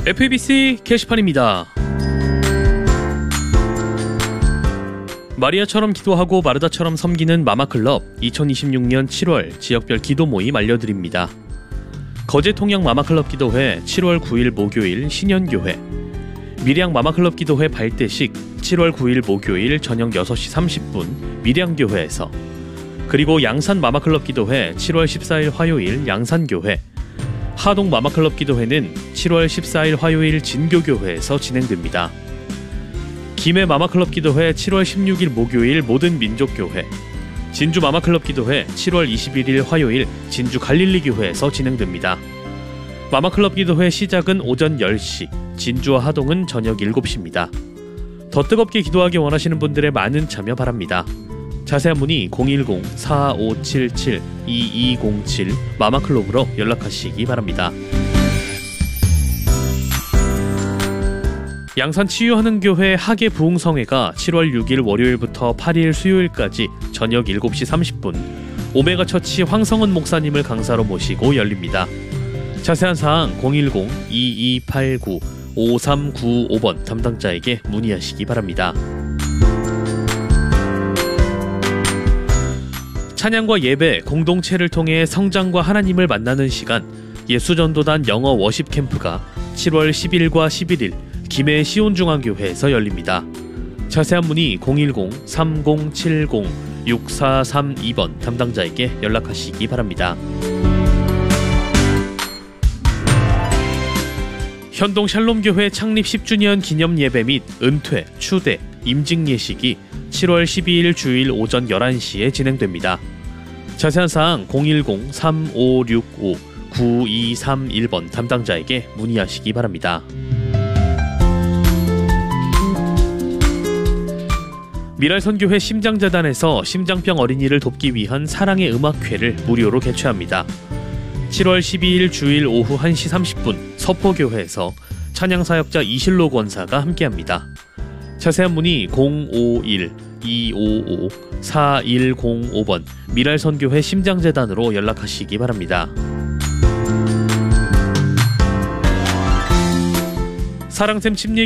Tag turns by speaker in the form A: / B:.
A: FABC 게시판입니다. 마리아처럼 기도하고 마르다처럼 섬기는 마마클럽 2026년 7월 지역별 기도 모임 알려드립니다. 거제통영 마마클럽 기도회 7월 9일 목요일 신현교회, 밀양 마마클럽 기도회 발대식 7월 9일 목요일 저녁 6시 30분 밀양교회에서, 그리고 양산 마마클럽 기도회 7월 14일 화요일 양산교회, 하동 마마클럽 기도회는 7월 14일 화요일 진교교회에서 진행됩니다. 김해 마마클럽 기도회 7월 16일 목요일 모든 민족교회, 진주 마마클럽 기도회 7월 21일 화요일 진주 갈릴리교회에서 진행됩니다. 마마클럽 기도회 시작은 오전 10시, 진주와 하동은 저녁 7시입니다. 더 뜨겁게 기도하기 원하시는 분들의 많은 참여 바랍니다. 자세한 문의 010-4577-2207 마마클럽으로 연락하시기 바랍니다. 양산 치유하는교회 하계부흥성회가 7월 6일 월요일부터 8일 수요일까지 저녁 7시 30분 오메가처치 황성은 목사님을 강사로 모시고 열립니다. 자세한 사항 010-2289-5395번 담당자에게 문의하시기 바랍니다. 찬양과 예배, 공동체를 통해 성장과 하나님을 만나는 시간, 예수전도단 영어 워십 캠프가 7월 10일과 11일 김해 시온중앙교회에서 열립니다. 자세한 문의 010-3070-6432번 담당자에게 연락하시기 바랍니다. 현동 샬롬교회 창립 10주년 기념 예배 및 은퇴, 추대, 임직 예식이 7월 12일 주일 오전 11시에 진행됩니다. 자세한 사항 010-3565-9231번 담당자에게 문의하시기 바랍니다. 미랄선교회 심장재단에서 심장병 어린이를 돕기 위한 사랑의 음악회를 무료로 개최합니다. 7월 12일 주일 오후 1시 30분 서포교회에서 찬양사역자 이실로 권사가 함께합니다. 자세한 문의 051-255-4105번 미랄선교회 심장재단으로 연락하시기 바랍니다. 사랑샘 침례